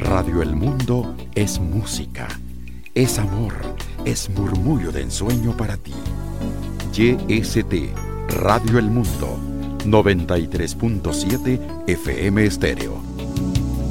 Radio El Mundo es música, es amor, es murmullo de ensueño para ti. YST, Radio El Mundo, 93.7 FM Estéreo.